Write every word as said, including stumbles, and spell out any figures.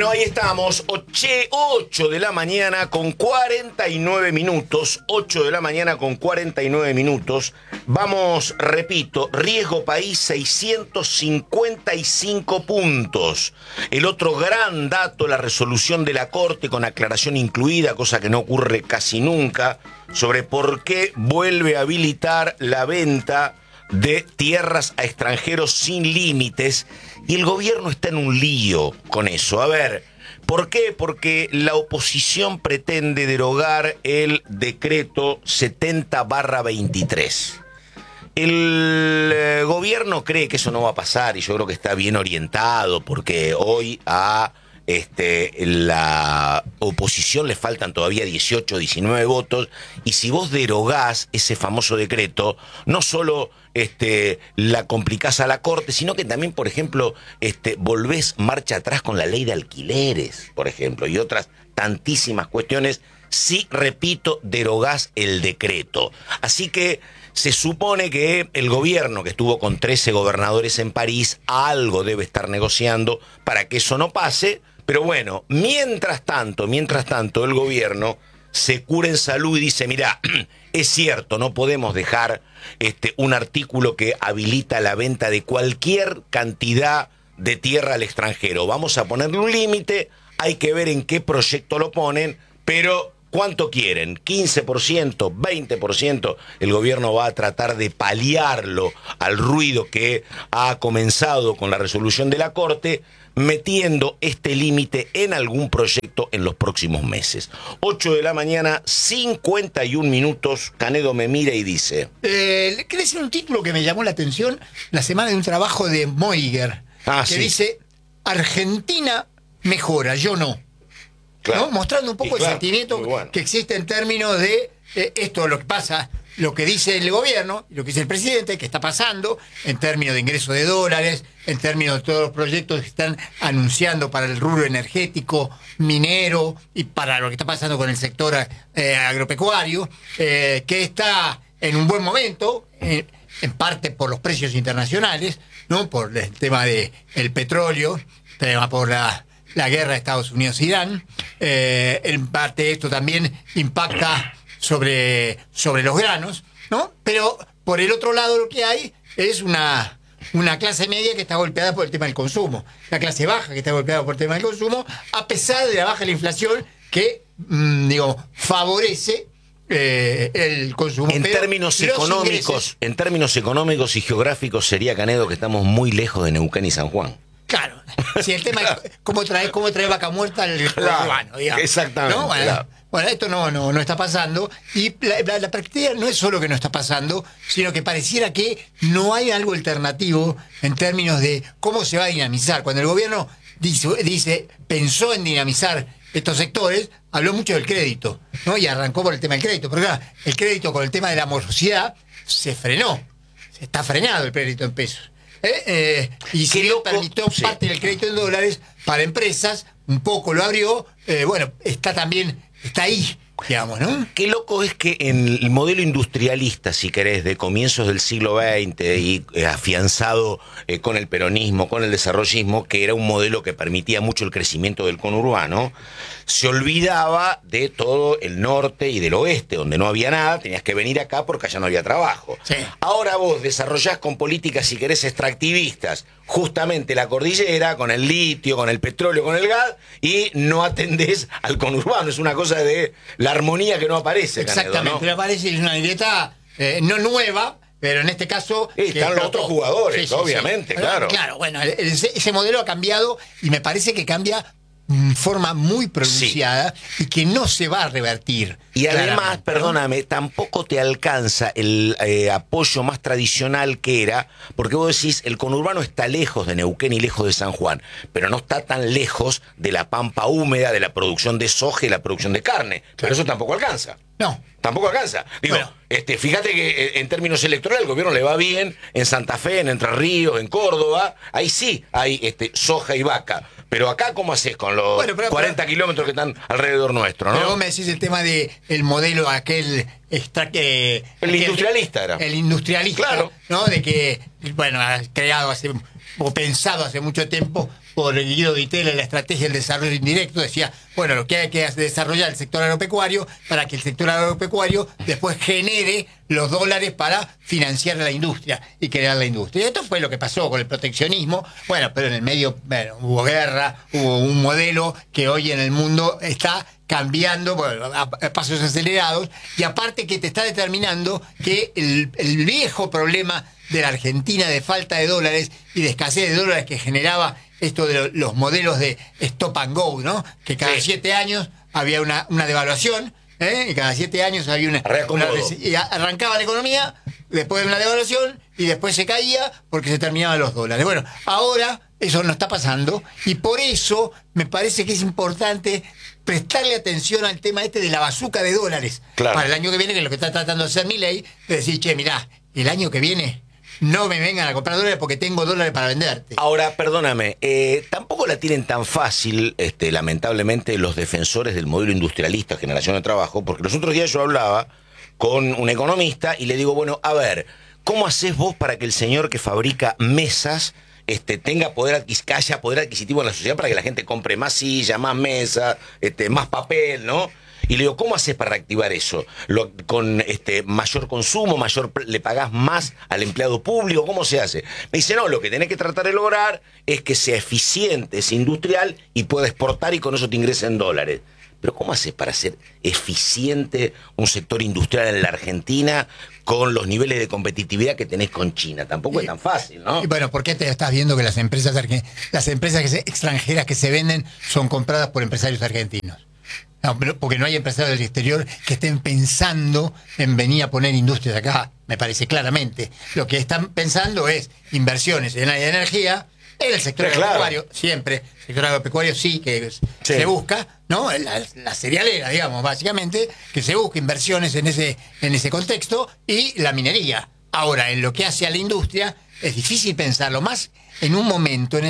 Bueno, ahí estamos, ocho de la mañana con cuarenta y nueve minutos, ocho de la mañana con cuarenta y nueve minutos. Vamos, repito, riesgo país seiscientos cincuenta y cinco puntos. El otro gran dato, la resolución de la Corte con aclaración incluida, cosa que no ocurre casi nunca, sobre por qué vuelve a habilitar la venta de tierras a extranjeros sin límites, y el gobierno está en un lío con eso. A ver, ¿por qué? Porque la oposición pretende derogar el decreto setenta barra veintitrés. El eh, gobierno cree que eso no va a pasar, y yo creo que está bien orientado, porque hoy a este, la oposición le faltan todavía dieciocho, diecinueve votos, y si vos derogás ese famoso decreto, no solo este, la complicás a la Corte, sino que también, por ejemplo, este, volvés marcha atrás con la ley de alquileres, por ejemplo, y otras tantísimas cuestiones, si, repito, derogás el decreto. Así que se supone que el gobierno, que estuvo con trece gobernadores en París, algo debe estar negociando para que eso no pase. Pero bueno, mientras tanto, mientras tanto, el gobierno se cura en salud y dice, mirá, es cierto, no podemos dejar este, un artículo que habilita la venta de cualquier cantidad de tierra al extranjero. Vamos a ponerle un límite, hay que ver en qué proyecto lo ponen, pero ¿cuánto quieren? ¿quince por ciento? ¿veinte por ciento? El gobierno va a tratar de paliarlo al ruido que ha comenzado con la resolución de la Corte, metiendo este límite en algún proyecto en los próximos meses. ocho de la mañana, cincuenta y un minutos. Canedo me mira y dice... Eh, ¿Querés decir un título que me llamó la atención? La semana de un trabajo de Moiger, ah, que sí. dice, Argentina mejora, yo no. Claro. ¿No? Mostrando un poco Y claro, el sentimiento bueno. que existe en términos de eh, esto, lo que pasa, lo que dice el gobierno, lo que dice el presidente, que está pasando en términos de ingreso de dólares, en términos de todos los proyectos que están anunciando para el rubro energético, minero, y para lo que está pasando con el sector eh, agropecuario, eh, que está en un buen momento, eh, en parte por los precios internacionales, ¿no? Por el tema del el petróleo, tema por la... la guerra de Estados Unidos-Irán. Eh, en parte esto también impacta sobre, sobre los granos, ¿no? Pero por el otro lado lo que hay es una, una clase media que está golpeada por el tema del consumo, la clase baja que está golpeada por el tema del consumo, a pesar de la baja de la inflación que, mmm, digo, favorece eh, el consumo. En Pero términos los económicos, ingresos, en términos económicos y geográficos sería, Canedo, que estamos muy lejos de Neuquén y San Juan. claro, si el tema es cómo trae, cómo trae vaca muerta al Claro, urbano, digamos. exactamente, ¿No? Bueno, claro. bueno, esto no, no, no está pasando. Y la, la, la práctica no es solo que no está pasando, sino que pareciera que no hay algo alternativo en términos de cómo se va a dinamizar. Cuando el gobierno dice, dice pensó en dinamizar estos sectores, habló mucho del crédito, ¿no? Y arrancó por el tema del crédito. Pero claro, el crédito con el tema de la morosidad se frenó. Se está frenado el crédito en pesos. Eh, eh, y si loco, permitió sí. parte del crédito en dólares para empresas, un poco lo abrió, eh, bueno, está también, está ahí, digamos, ¿no? Qué loco es que en el modelo industrialista, si querés, de comienzos del siglo veinte y eh, afianzado eh, con el peronismo, con el desarrollismo, que era un modelo que permitía mucho el crecimiento del conurbano, se olvidaba de todo el norte y del oeste, donde no había nada, tenías que venir acá porque allá no había trabajo. Sí. Ahora vos desarrollás con políticas, si querés, extractivistas, justamente la cordillera, con el litio, con el petróleo, con el gas, y no atendés al conurbano. Es una cosa de la armonía que no aparece, Exactamente, Canedo, ¿no? pero aparece es una grieta eh, no nueva, pero en este caso... Sí, que están los explotó. otros jugadores, Sí, sí, obviamente, sí. claro. Claro, bueno, ese, ese modelo ha cambiado y me parece que cambia en forma muy pronunciada sí. y que no se va a revertir. Y además, claramente, perdóname, ¿no? Tampoco te alcanza el eh, apoyo más tradicional que era, porque vos decís, el conurbano está lejos de Neuquén y lejos de San Juan, pero no está tan lejos de la pampa húmeda, de la producción de soja y la producción de carne. Pero claro. eso tampoco alcanza. No. Tampoco alcanza. Digo, bueno. este, fíjate que en términos electorales el gobierno le va bien en Santa Fe, en Entre Ríos, en Córdoba. Ahí sí hay este, soja y vaca. Pero acá, ¿cómo haces con los bueno, pero, cuarenta pero, kilómetros que están alrededor nuestro, no? Pero vos me decís el tema de el modelo aquel extra que... El aquel, industrialista era. El industrialista, claro. ¿no? De que, bueno, ha creado hace, o pensado hace mucho tiempo por Guido Di Tella en la estrategia del desarrollo indirecto, decía, bueno, lo que hay que desarrollar el sector agropecuario para que el sector agropecuario después genere los dólares para financiar la industria y crear la industria. Y esto fue lo que pasó con el proteccionismo. Bueno, pero en el medio, bueno, hubo guerra, hubo un modelo que hoy en el mundo está cambiando, bueno, a, a pasos acelerados, y aparte que te está determinando que el, el viejo problema de la Argentina de falta de dólares y de escasez de dólares que generaba esto de los modelos de stop and go, ¿no? Que cada sí. siete años había una, una devaluación, ¿eh? Y cada siete años había una, una... Y arrancaba la economía después de una devaluación y después se caía porque se terminaban los dólares. Bueno, ahora eso no está pasando y por eso me parece que es importante prestarle atención al tema este de la bazuca de dólares claro. para el año que viene, que es lo que está tratando de hacer Milei, de decir, che, mirá, el año que viene no me vengan a comprar dólares porque tengo dólares para venderte. Ahora, perdóname, eh, tampoco la tienen tan fácil, este, lamentablemente, los defensores del modelo industrialista, generación de trabajo, porque los otros días yo hablaba con un economista y le digo, bueno, a ver, ¿cómo hacés vos para que el señor que fabrica mesas este, tenga poder adquisitivo, haya poder adquisitivo en la sociedad para que la gente compre más sillas, más mesas, este, más papel, ¿no? Y le digo, ¿cómo haces para reactivar eso? Lo, ¿Con este mayor consumo, mayor le pagás más al empleado público? ¿Cómo se hace? Me dice, no, lo que tenés que tratar de lograr es que sea eficiente, es industrial y pueda exportar y con eso te ingresen dólares. Pero ¿cómo haces para ser eficiente un sector industrial en la Argentina con los niveles de competitividad que tenés con China? Tampoco es tan fácil, ¿no? Y bueno, ¿por qué te estás viendo que las empresas las empresas que se, extranjeras que se venden son compradas por empresarios argentinos? No, porque no hay empresarios del exterior que estén pensando en venir a poner industrias acá, me parece claramente. Lo que están pensando es inversiones en la energía, en el sector sí, agropecuario, claro. siempre. El sector agropecuario sí que sí. se busca, ¿no? La, la cerealera, digamos, básicamente, que se busca inversiones en ese, en ese contexto, y la minería. Ahora, en lo que hace a la industria, es difícil pensarlo más en un momento en el